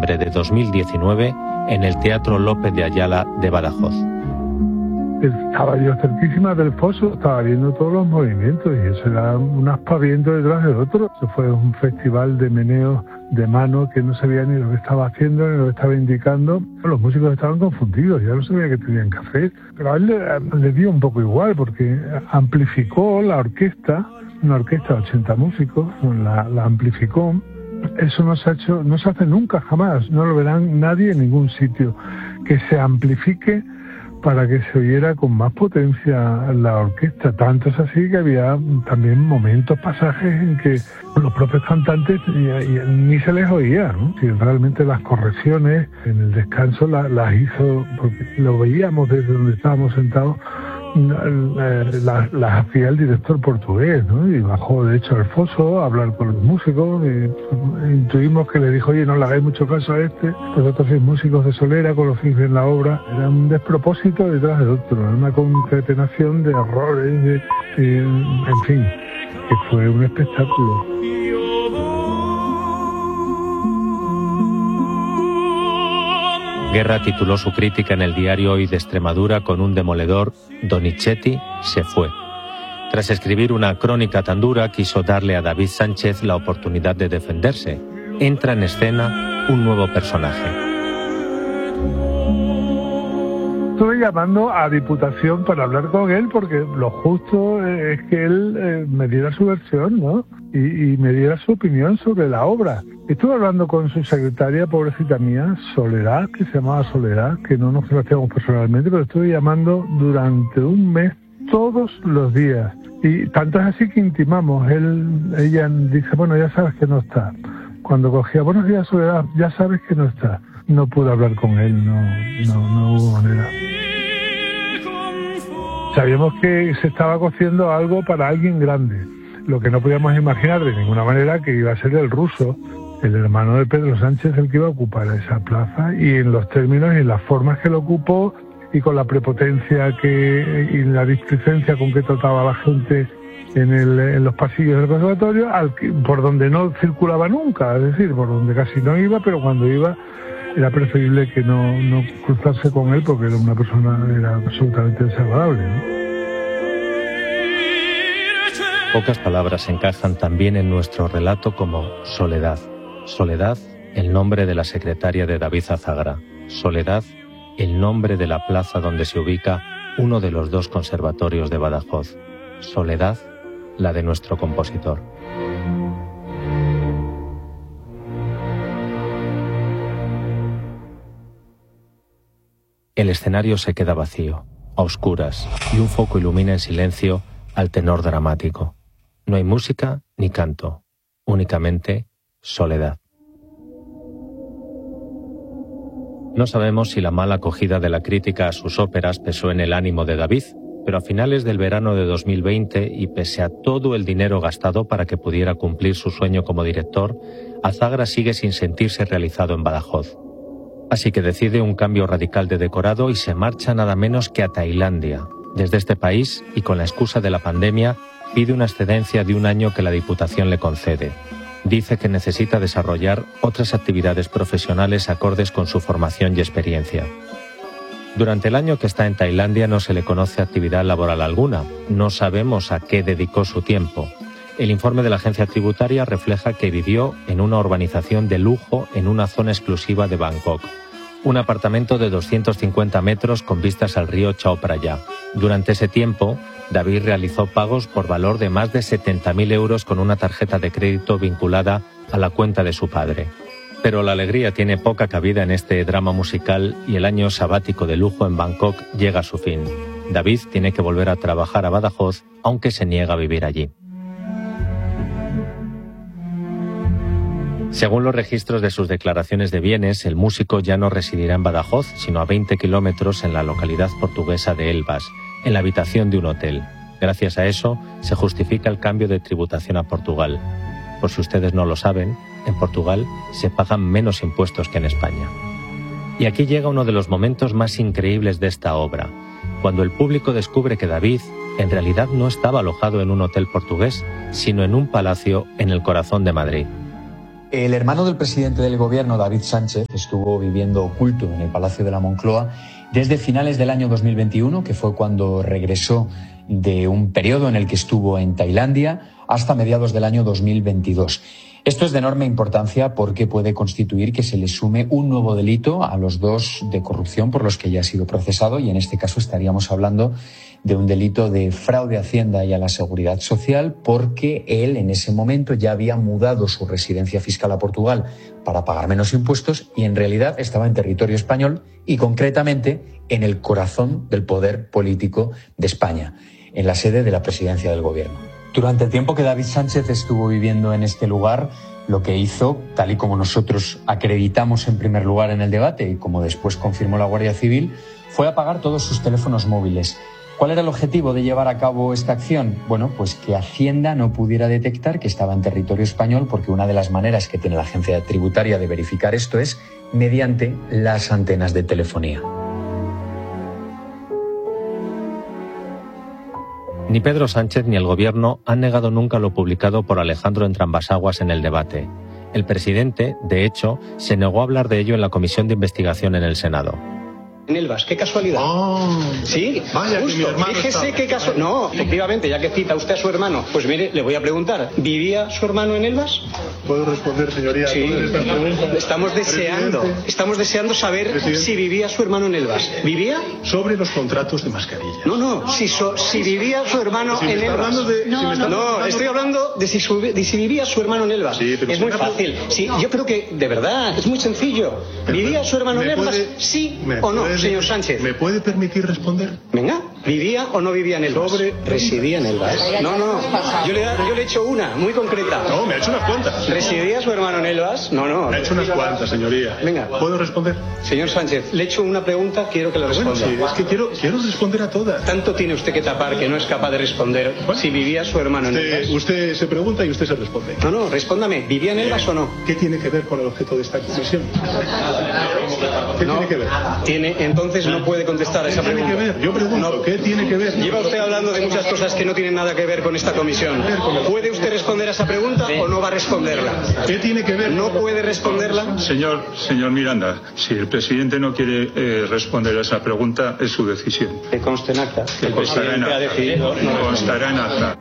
diciembre de 2019 en el Teatro López de Ayala de Badajoz. Estaba yo cerquísima del foso, estaba viendo todos los movimientos y eso era un aspaviento detrás del otro. Eso fue un festival de meneos de mano que no sabía ni lo que estaba haciendo ni lo que estaba indicando. Los músicos estaban confundidos, ya no sabía qué tenían que hacer. Pero a él le dio un poco igual porque amplificó la orquesta, una orquesta de 80 músicos, la amplificó. Eso no se hace nunca, jamás. No lo verán nadie en ningún sitio. Que se amplifique para que se oyera con más potencia la orquesta. Tanto es así que había también momentos, pasajes en que los propios cantantes ni se les oía, ¿no? Si realmente las correcciones en el descanso las hizo, porque lo veíamos desde donde estábamos sentados, las hacía el director portugués, ¿no? Y bajó de hecho al foso a hablar con los músicos y intuimos que le dijo: oye, no le hagáis mucho caso a vosotros sois músicos de solera, conocéis bien la obra. Era un despropósito detrás del otro, una concatenación de errores, en fin, que fue un espectáculo. Guerra tituló su crítica en el diario Hoy de Extremadura con un demoledor: Donizetti se fue. Tras escribir una crónica tan dura, quiso darle a David Sánchez la oportunidad de defenderse. Entra en escena un nuevo personaje. Estuve llamando a Diputación para hablar con él porque lo justo es que él me diera su versión, ¿no? Y me diera su opinión sobre la obra. Estuve hablando con su secretaria, pobrecita mía, Soledad, que se llamaba Soledad, que no nos conocíamos personalmente, pero estuve llamando durante un mes todos los días. Y tanto es así que intimamos. Ella dice: bueno, ya sabes que no está. Cuando cogía: buenos días, Soledad, ya sabes que no está. No pude hablar con él, no hubo manera. Sabíamos que se estaba cociendo algo para alguien grande. Lo que no podíamos imaginar de ninguna manera que iba a ser el ruso, el hermano de Pedro Sánchez, el que iba a ocupar esa plaza, y en los términos y en las formas que lo ocupó, y con la prepotencia y la displicencia con que trataba a la gente en los pasillos del conservatorio, por donde no circulaba nunca, es decir, por donde casi no iba, pero cuando iba era preferible que no cruzarse con él porque era una persona absolutamente desagradable, ¿no? Pocas palabras encajan también en nuestro relato como Soledad. Soledad, el nombre de la secretaria de David Azagra. Soledad, el nombre de la plaza donde se ubica uno de los dos conservatorios de Badajoz. Soledad, la de nuestro compositor. El escenario se queda vacío, a oscuras, y un foco ilumina en silencio al tenor dramático. No hay música ni canto, únicamente soledad. No sabemos si la mala acogida de la crítica a sus óperas pesó en el ánimo de David, pero a finales del verano de 2020, y pese a todo el dinero gastado para que pudiera cumplir su sueño como director, Azagra sigue sin sentirse realizado en Badajoz. Así que decide un cambio radical de decorado y se marcha nada menos que a Tailandia. Desde este país, y con la excusa de la pandemia, pide una excedencia de un año que la Diputación le concede. Dice que necesita desarrollar otras actividades profesionales acordes con su formación y experiencia. Durante el año que está en Tailandia no se le conoce actividad laboral alguna. No sabemos a qué dedicó su tiempo. El informe de la agencia tributaria refleja que vivió en una urbanización de lujo en una zona exclusiva de Bangkok. Un apartamento de 250 metros con vistas al río Chao Phraya. Durante ese tiempo, David realizó pagos por valor de más de 70.000 euros con una tarjeta de crédito vinculada a la cuenta de su padre. Pero la alegría tiene poca cabida en este drama musical y el año sabático de lujo en Bangkok llega a su fin. David tiene que volver a trabajar a Badajoz, aunque se niega a vivir allí. Según los registros de sus declaraciones de bienes, el músico ya no residirá en Badajoz, sino a 20 kilómetros en la localidad portuguesa de Elvas, en la habitación de un hotel. Gracias a eso, se justifica el cambio de tributación a Portugal. Por si ustedes no lo saben, en Portugal se pagan menos impuestos que en España. Y aquí llega uno de los momentos más increíbles de esta obra, cuando el público descubre que David en realidad no estaba alojado en un hotel portugués, sino en un palacio en el corazón de Madrid. El hermano del presidente del gobierno, David Sánchez, estuvo viviendo oculto en el Palacio de la Moncloa desde finales del año 2021, que fue cuando regresó de un periodo en el que estuvo en Tailandia, hasta mediados del año 2022. Esto es de enorme importancia porque puede constituir que se le sume un nuevo delito a los dos de corrupción por los que ya ha sido procesado, y en este caso estaríamos hablando de un delito de fraude a Hacienda y a la Seguridad Social, porque él en ese momento ya había mudado su residencia fiscal a Portugal para pagar menos impuestos y en realidad estaba en territorio español y concretamente en el corazón del poder político de España, en la sede de la presidencia del gobierno. Durante el tiempo que David Sánchez estuvo viviendo en este lugar, lo que hizo, tal y como nosotros acreditamos en primer lugar en el debate y como después confirmó la Guardia Civil, fue apagar todos sus teléfonos móviles. ¿Cuál era el objetivo de llevar a cabo esta acción? Bueno, pues que Hacienda no pudiera detectar que estaba en territorio español, porque una de las maneras que tiene la agencia tributaria de verificar esto es mediante las antenas de telefonía. Ni Pedro Sánchez ni el gobierno han negado nunca lo publicado por Alejandro Entrambassaguas en el debate. El presidente, de hecho, se negó a hablar de ello en la comisión de investigación en el Senado. En Elvas, qué casualidad. Oh, sí, vaya, justo. Que mi hermano fíjese qué caso. No, efectivamente, ya que cita usted a su hermano, pues mire, le voy a preguntar, ¿vivía su hermano en Elvas? ¿Puedo responder, señoría? Sí, estamos deseando saber si vivía su hermano en Elvas. ¿Vivía? Sobre los contratos de mascarilla. No, si vivía su hermano en Elvas. Estoy hablando de si vivía su hermano en Elvas. Sí, es muy fácil. Sí, yo creo que, de verdad, es muy sencillo. ¿Vivía su hermano en Elvas? ¿Sí o no? Señor Sánchez. ¿Me puede permitir responder? Venga, ¿vivía o no vivía en Elvas? ¿Residía en Elvas? No, yo le he hecho una, muy concreta. No, me ha hecho unas cuantas. ¿Residía su hermano en Elvas? No. Me ha hecho unas cuantas, señoría. Venga. ¿Puedo responder? Señor Sánchez, le he hecho una pregunta, quiero que la responda. Bueno, sí, es que quiero responder a todas. Tanto tiene usted que tapar que no es capaz de responder si vivía su hermano en Elvas. Usted se pregunta y usted se responde. No, respóndame, ¿vivía en Elvas o no? ¿Qué tiene que ver con el objeto de esta comisión? ¿Qué tiene que ver? Entonces no puede contestar a esa pregunta. ¿Qué tiene que ver? Yo pregunto, ¿qué tiene que ver? Lleva usted hablando de muchas cosas que no tienen nada que ver con esta comisión. ¿Puede usted responder a esa pregunta o no va a responderla? ¿Qué tiene que ver? ¿No puede responderla? Señor Miranda, si el presidente no quiere responder a esa pregunta, es su decisión. Que conste en acta. Que constará en acta. Constará en acta.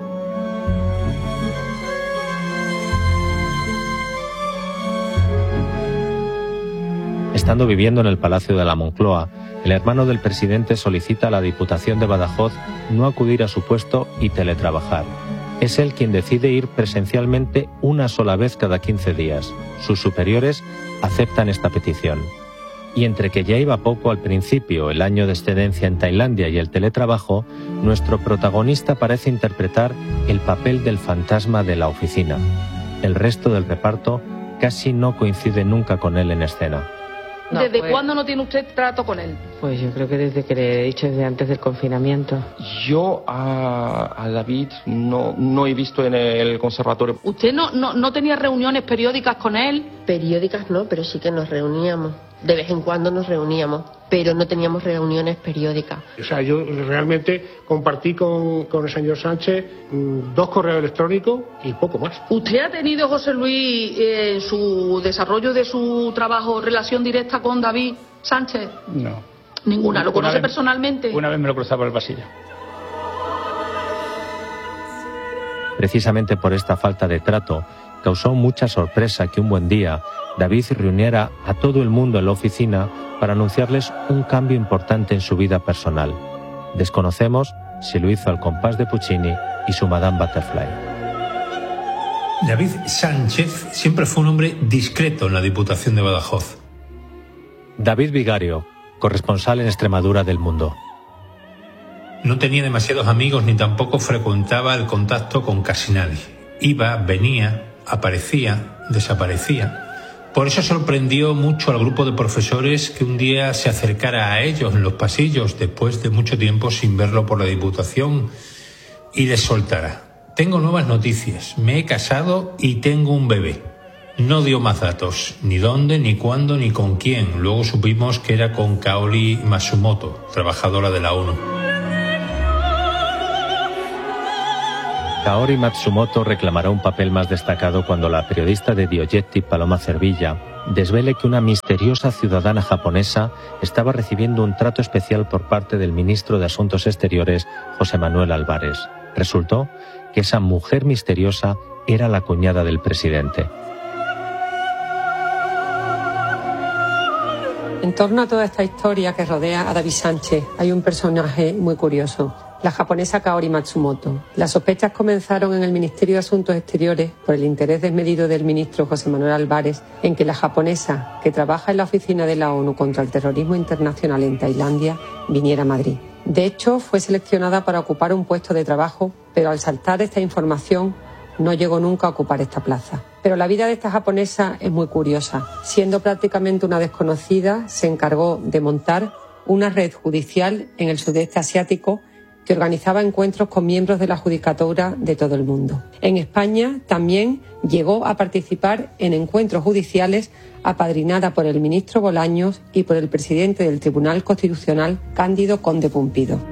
Estando viviendo en el Palacio de la Moncloa, el hermano del presidente solicita a la Diputación de Badajoz no acudir a su puesto y teletrabajar. Es él quien decide ir presencialmente una sola vez cada 15 días. Sus superiores aceptan esta petición. Y entre que ya iba poco al principio, el año de excedencia en Tailandia y el teletrabajo, nuestro protagonista parece interpretar el papel del fantasma de la oficina. El resto del reparto casi no coincide nunca con él en escena. ¿Desde cuándo no tiene usted trato con él? Pues yo creo que desde que le he dicho, desde antes del confinamiento. Yo a David no he visto en el conservatorio. ¿Usted no tenía reuniones periódicas con él? Periódicas no, pero sí que nos reuníamos. De vez en cuando nos reuníamos, pero no teníamos reuniones periódicas. O sea, yo realmente compartí con el señor Sánchez 2 correos electrónicos y poco más. ¿Usted ha tenido, José Luis, en su desarrollo de su trabajo, relación directa con David Sánchez? No. ¿Ninguna? ¿Lo conoce personalmente? Una vez me lo cruzaba por el pasillo. Precisamente por esta falta de trato, causó mucha sorpresa que un buen día David reuniera a todo el mundo en la oficina para anunciarles un cambio importante en su vida personal. Desconocemos si lo hizo al compás de Puccini y su Madame Butterfly. David Sánchez siempre fue un hombre discreto en la Diputación de Badajoz. David Vigario, corresponsal en Extremadura del Mundo. No tenía demasiados amigos ni tampoco frecuentaba el contacto con casi nadie. Iba, venía, aparecía, desaparecía. Por eso sorprendió mucho al grupo de profesores que un día se acercara a ellos en los pasillos después de mucho tiempo sin verlo por la Diputación y les soltara: tengo nuevas noticias, me he casado y tengo un bebé. No dio más datos, ni dónde, ni cuándo, ni con quién. Luego supimos que era con Kaori Matsumoto, trabajadora de la ONU. Kaori Matsumoto reclamará un papel más destacado cuando la periodista de Diogetti, Paloma Cervilla, desvele que una misteriosa ciudadana japonesa estaba recibiendo un trato especial por parte del ministro de Asuntos Exteriores, José Manuel Álvarez. Resultó que esa mujer misteriosa era la cuñada del presidente. En torno a toda esta historia que rodea a David Sánchez hay un personaje muy curioso, la japonesa Kaori Matsumoto. Las sospechas comenzaron en el Ministerio de Asuntos Exteriores por el interés desmedido del ministro José Manuel Álvarez en que la japonesa, que trabaja en la oficina de la ONU contra el terrorismo internacional en Tailandia, viniera a Madrid. De hecho, fue seleccionada para ocupar un puesto de trabajo, pero al saltar esta información no llegó nunca a ocupar esta plaza. Pero la vida de esta japonesa es muy curiosa. Siendo prácticamente una desconocida, se encargó de montar una red judicial en el sudeste asiático que organizaba encuentros con miembros de la judicatura de todo el mundo. En España también llegó a participar en encuentros judiciales apadrinada por el ministro Bolaños y por el presidente del Tribunal Constitucional, Cándido Conde Pumpido.